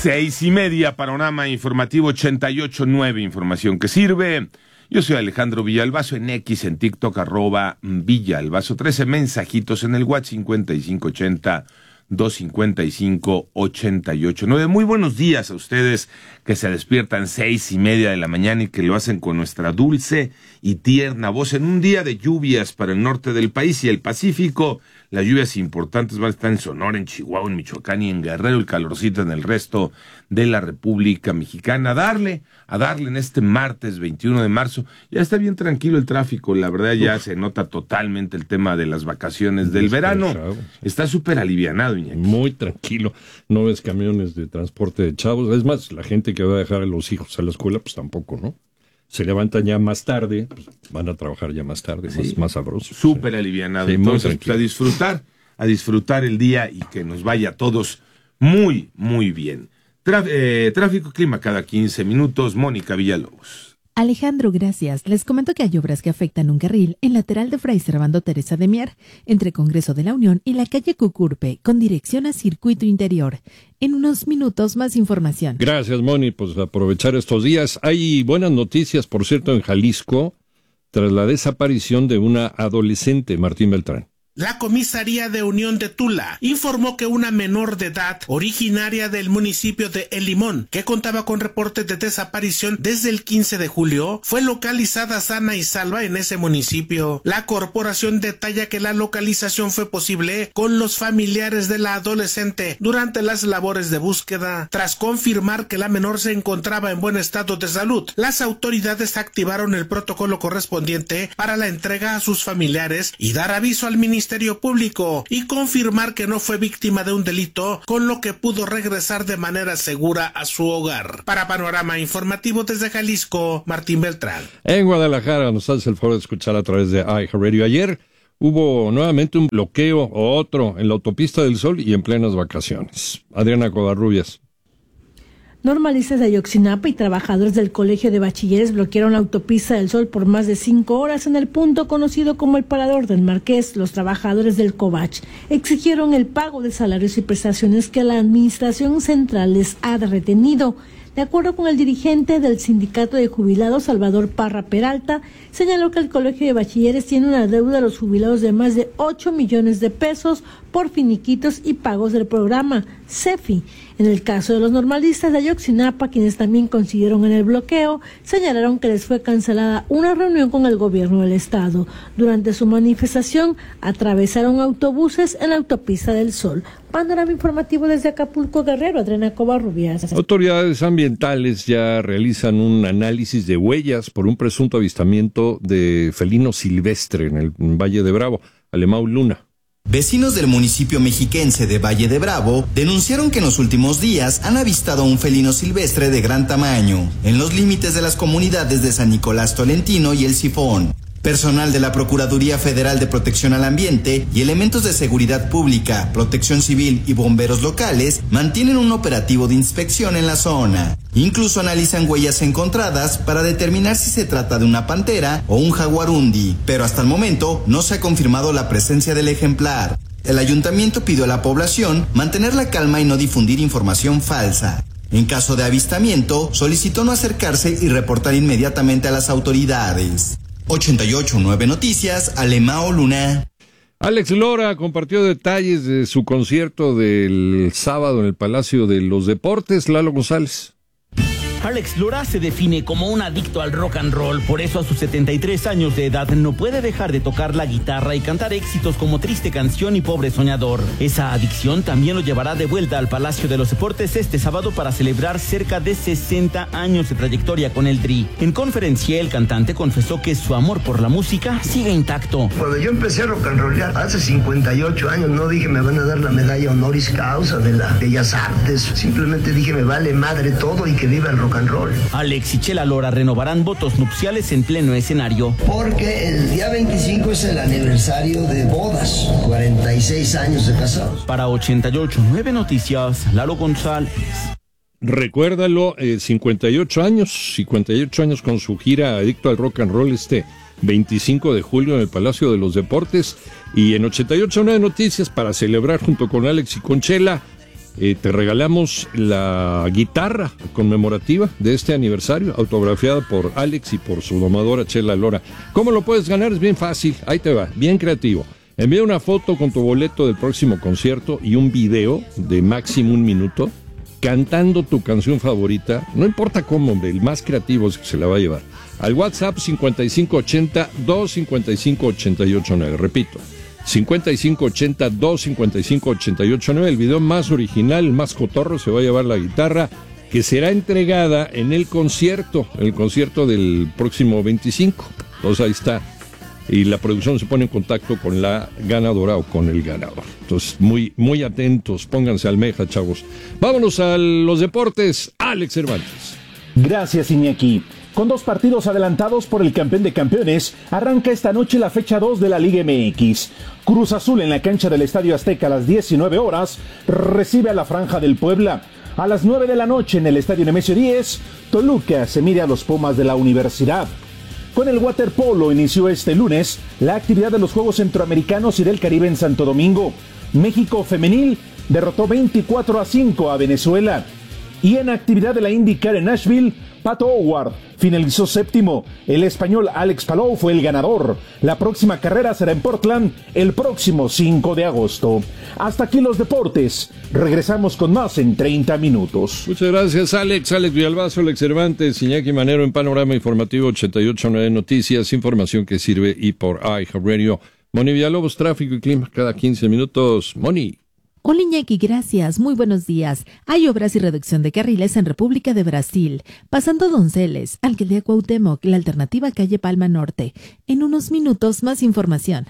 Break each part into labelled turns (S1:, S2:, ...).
S1: 6:30, Panorama Informativo 88.9, información que sirve. Yo soy Alejandro Villalbazo, en X, en TikTok, @Villalbazo 13, mensajitos en el WhatsApp 5580-255-88.9. Muy buenos días a ustedes que se despiertan 6:30 de la mañana y que lo hacen con nuestra dulce y tierna voz en un día de lluvias para el norte del país y el Pacífico. Las lluvias importantes van a estar en Sonora, en Chihuahua, en Michoacán y en Guerrero, el calorcito en el resto de la República Mexicana. A darle en este martes 21 de marzo. Ya está bien tranquilo el tráfico, la verdad ya se nota totalmente el tema de las vacaciones del verano. Está súper alivianado, Iñaki.
S2: Muy tranquilo, no ves camiones de transporte de chavos. Es más, la gente que va a dejar a los hijos a la escuela, pues tampoco, ¿no? Se levantan ya más tarde, pues van a trabajar ya más tarde, sí, más sabroso.
S1: Súper alivianado. Sí, entonces, pues, a disfrutar el día y que nos vaya a todos muy, muy bien. Tráfico, clima cada 15 minutos, Mónica Villalobos.
S3: Alejandro, gracias. Les comento que hay obras que afectan un carril en lateral de Fray Servando Teresa de Mier, entre Congreso de la Unión y la calle Cucurpe, con dirección a Circuito Interior. En unos minutos, más información.
S2: Gracias, Moni. Pues aprovechar estos días. Hay buenas noticias, por cierto, en Jalisco, tras la desaparición de una adolescente, Martín Beltrán.
S4: La comisaría de Unión de Tula informó que una menor de edad, originaria del municipio de El Limón, que contaba con reportes de desaparición desde el 15 de julio, fue localizada sana y salva en ese municipio. La corporación detalla que la localización fue posible con los familiares de la adolescente durante las labores de búsqueda. Tras confirmar que la menor se encontraba en buen estado de salud, las autoridades activaron el protocolo correspondiente para la entrega a sus familiares y dar aviso al Ministerio Público y confirmar que no fue víctima de un delito, con lo que pudo regresar de manera segura a su hogar. Para Panorama Informativo desde Jalisco, Martín Beltrán.
S2: En Guadalajara nos hace el favor de escuchar a través de iHeartRadio. Ayer hubo nuevamente un bloqueo o otro en la autopista del Sol y en plenas vacaciones. Adriana Covarrubias.
S5: Normalistas de Ayotzinapa y trabajadores del Colegio de Bachilleres bloquearon la autopista del Sol por más de 5 horas en el punto conocido como el Parador del Marqués. Los trabajadores del COBACH exigieron el pago de salarios y prestaciones que la administración central les ha retenido. De acuerdo con el dirigente del sindicato de jubilados, Salvador Parra Peralta, señaló que el Colegio de Bachilleres tiene una deuda a los jubilados de más de 8 millones de pesos por finiquitos y pagos del programa CEFI. En el caso de los normalistas de Ayotzinapa, quienes también consiguieron en el bloqueo, señalaron que les fue cancelada una reunión con el gobierno del estado. Durante su manifestación, atravesaron autobuses en la autopista del Sol. Panorama informativo desde Acapulco, Guerrero, Adriana Covarrubias.
S2: Autoridades ambientales ya realizan un análisis de huellas por un presunto avistamiento de felino silvestre en el Valle de Bravo. Alemão Luna.
S6: Vecinos del municipio mexiquense de Valle de Bravo denunciaron que en los últimos días han avistado a un felino silvestre de gran tamaño en los límites de las comunidades de San Nicolás Tolentino y El Sifón. Personal de la Procuraduría Federal de Protección al Ambiente y elementos de seguridad pública, protección civil y bomberos locales mantienen un operativo de inspección en la zona. Incluso analizan huellas encontradas para determinar si se trata de una pantera o un jaguarundi, pero hasta el momento no se ha confirmado la presencia del ejemplar. El ayuntamiento pidió a la población mantener la calma y no difundir información falsa. En caso de avistamiento, solicitó no acercarse y reportar inmediatamente a las autoridades. 88.9 Noticias, Alemão Luna.
S2: Alex Lora compartió detalles de su concierto del sábado en el Palacio de los Deportes. Lalo González.
S7: Alex Lora se define como un adicto al rock and roll, por eso a sus 73 años de edad no puede dejar de tocar la guitarra y cantar éxitos como Triste Canción y Pobre Soñador. Esa adicción también lo llevará de vuelta al Palacio de los Deportes este sábado para celebrar cerca de 60 años de trayectoria con el Tri. En conferencia, el cantante confesó que su amor por la música sigue intacto.
S8: Cuando yo empecé a rock and rollear hace 58 años, no dije me van a dar la medalla honoris causa de las Bellas Artes, simplemente dije me vale madre todo y que viva el rock and roll.
S7: Alex y Chela Lora renovarán votos nupciales en pleno escenario.
S8: Porque el día 25 es el aniversario de bodas, 46 años de casados.
S7: Para 88.9 Noticias, Lalo González.
S2: Recuérdalo, 58 años con su gira Adicto al Rock and Roll este 25 de julio en el Palacio de los Deportes. Y en 88.9 Noticias, para celebrar junto con Alex y con Chela, te regalamos la guitarra conmemorativa de este aniversario, autografiada por Alex y por su domadora Chela Lora. ¿Cómo lo puedes ganar? Es bien fácil, ahí te va, bien creativo. Envía una foto con tu boleto del próximo concierto y un video de máximo 1 minuto cantando tu canción favorita, no importa cómo, hombre, el más creativo es que se la va a llevar. Al WhatsApp 5580-255-889, repito, 5580-255-889, el video más original, el más cotorro, se va a llevar la guitarra que será entregada en el concierto del próximo 25. Entonces ahí está. Y la producción se pone en contacto con la ganadora o con el ganador. Entonces, muy, muy atentos, pónganse almeja, chavos. Vámonos a los deportes. Alex Cervantes.
S9: Gracias, Iñaki. Con 2 partidos adelantados por el campeón de campeones, arranca esta noche la fecha 2 de la Liga MX. Cruz Azul en la cancha del Estadio Azteca a las 19 horas recibe a la Franja del Puebla. A las 9 de la noche en el Estadio Nemesio 10, Toluca se mide a los Pumas de la Universidad. Con el waterpolo inició este lunes la actividad de los Juegos Centroamericanos y del Caribe en Santo Domingo. México femenil derrotó 24-5 a Venezuela. Y en actividad de la IndyCar en Nashville, Pato O'Ward finalizó 7º. El español Alex Palou fue el ganador. La próxima carrera será en Portland el próximo 5 de agosto. Hasta aquí los deportes. Regresamos con más en 30 minutos.
S2: Muchas gracias, Alex. Alex Villalbazo, Alex Cervantes, Iñaki Manero en Panorama Informativo 88.9 Noticias, información que sirve y por iHeartRadio. Moni Villalobos, tráfico y clima cada 15 minutos. Moni.
S3: Hola Iñaki, gracias. Muy buenos días. Hay obras y reducción de carriles en República de Brasil. Pasando Donceles, Alcaldía Cuauhtémoc, la alternativa calle Palma Norte. En unos minutos más información.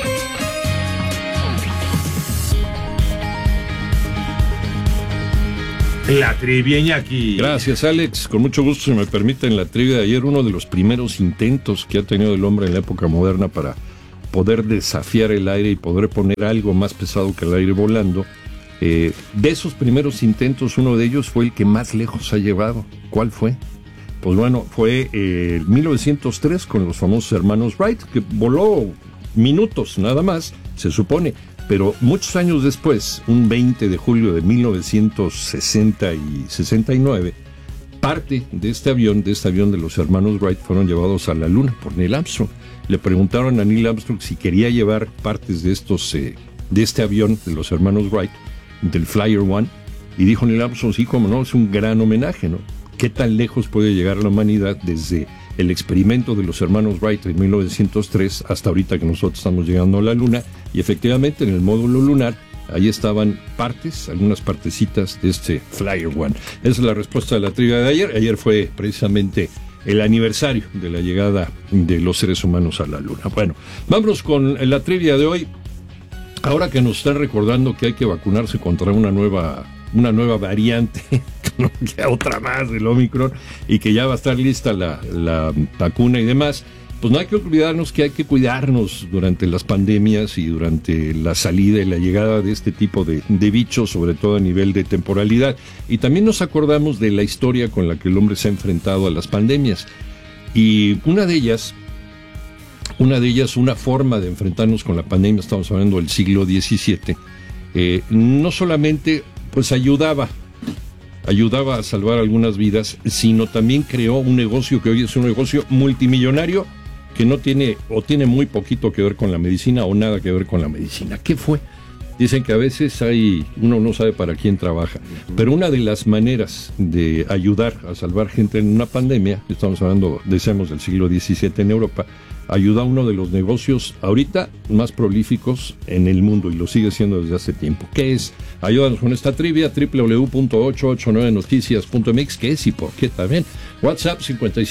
S1: La trivia, Iñaki.
S2: Gracias, Alex. Con mucho gusto, si me permiten, la trivia de ayer, uno de los primeros intentos que ha tenido el hombre en la época moderna para poder desafiar el aire y poder poner algo más pesado que el aire volando. De esos primeros intentos, uno de ellos fue el que más lejos ha llevado. ¿Cuál fue? Pues bueno, fue en 1903 con los famosos hermanos Wright, que voló minutos nada más, se supone, pero muchos años después, un 20 de julio de 1960 y 69, parte de este avión de los hermanos Wright fueron llevados a la Luna por Neil Armstrong. Le preguntaron a Neil Armstrong si quería llevar partes de este avión de los hermanos Wright, del Flyer One, y dijo Neil Armstrong, sí, como no, es un gran homenaje, ¿no? ¿Qué tan lejos puede llegar la humanidad desde el experimento de los hermanos Wright en 1903 hasta ahorita que nosotros estamos llegando a la Luna? Y efectivamente, en el módulo lunar, ahí estaban algunas partecitas de este Flyer One. Esa es la respuesta de la trivia de ayer. Ayer fue precisamente el aniversario de la llegada de los seres humanos a la Luna. Bueno, vámonos con la trivia de hoy. Ahora que nos están recordando que hay que vacunarse contra una nueva variante, otra más del Omicron, y que ya va a estar lista la vacuna y demás, pues no hay que olvidarnos que hay que cuidarnos durante las pandemias y durante la salida y la llegada de este tipo de bichos, sobre todo a nivel de temporalidad. Y también nos acordamos de la historia con la que el hombre se ha enfrentado a las pandemias. Y una de ellas, una forma de enfrentarnos con la pandemia, estamos hablando del siglo XVII, no solamente pues ayudaba a salvar algunas vidas, sino también creó un negocio que hoy es un negocio multimillonario que no tiene o tiene muy poquito que ver con la medicina o nada que ver con la medicina. ¿Qué fue? Dicen que a veces uno no sabe para quién trabaja, pero una de las maneras de ayudar a salvar gente en una pandemia, estamos hablando, decíamos, del siglo XVII en Europa, ayuda a uno de los negocios ahorita más prolíficos en el mundo y lo sigue siendo desde hace tiempo. ¿Qué es? Ayúdanos con esta trivia, www.889noticias.mx, ¿qué es y por qué también? WhatsApp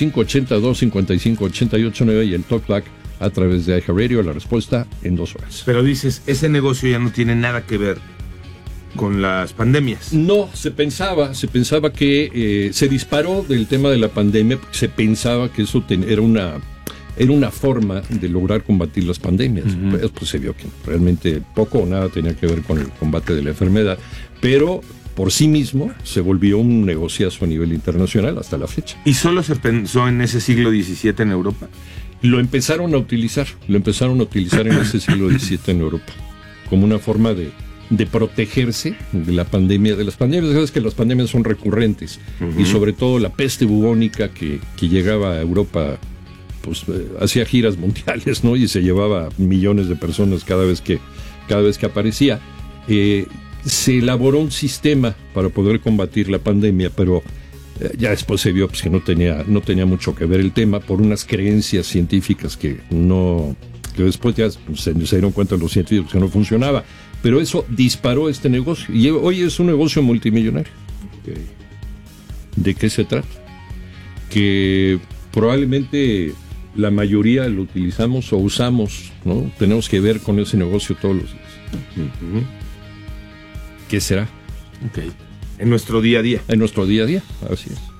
S2: 5582-558889 y el TalkBack a través de iHeartRadio. La respuesta en 2 horas.
S1: Pero dices, ese negocio ya no tiene nada que ver con las pandemias.
S2: No, se pensaba que se disparó del tema de la pandemia, se pensaba que eso era una forma de lograr combatir las pandemias. Pues se vio que realmente poco o nada tenía que ver con el combate de la enfermedad, pero por sí mismo se volvió un negociazo a nivel internacional hasta la fecha.
S1: ¿Y solo se pensó en ese siglo XVII en Europa?
S2: Lo empezaron a utilizar en ese siglo XVII en Europa, como una forma de de protegerse de la pandemia, de las pandemias. Sabes que las pandemias son recurrentes, y sobre todo la peste bubónica que llegaba a Europa, pues hacía giras mundiales, ¿no? Y se llevaba millones de personas cada vez que aparecía. Se elaboró un sistema para poder combatir la pandemia, pero ya después se vio pues, que no tenía mucho que ver el tema por unas creencias científicas que después ya se dieron cuenta los científicos que no funcionaba. Pero eso disparó este negocio y hoy es un negocio multimillonario. Okay. ¿De qué se trata? Que probablemente la mayoría lo utilizamos o usamos, ¿no? Tenemos que ver con ese negocio todos los días. Uh-huh. ¿Qué será?
S1: Okay. En nuestro día a día.
S2: En nuestro día a día, así es.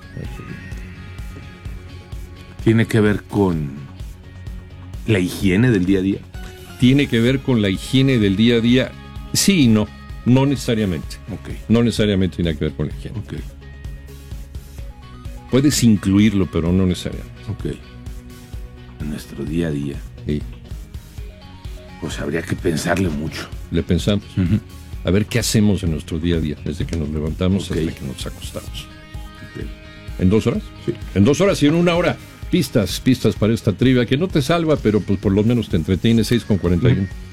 S1: ¿Tiene que ver con la higiene del día a día?
S2: ¿Tiene que ver con la higiene del día a día? Sí y no. No necesariamente.
S1: Okay.
S2: No necesariamente tiene que ver con la higiene.
S1: Okay.
S2: Puedes incluirlo, pero no necesariamente.
S1: Ok. En nuestro día a día.
S2: Sí.
S1: Pues habría que pensarle mucho.
S2: Le pensamos.
S1: Uh-huh.
S2: A ver qué hacemos en nuestro día a día, desde que nos levantamos hasta que nos acostamos.
S1: Okay.
S2: ¿En 2 horas?
S1: Sí.
S2: En 2 horas y en 1 hora. Pistas para esta trivia que no te salva, pero pues por lo menos te entretiene. 6:41.